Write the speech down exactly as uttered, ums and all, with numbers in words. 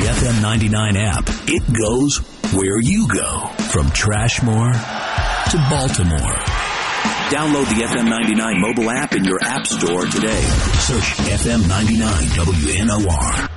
the F M ninety-nine app. It goes where you go. From Trashmore to Baltimore. Download the F M ninety-nine mobile app in your app store today. Search F M ninety-nine W N O R.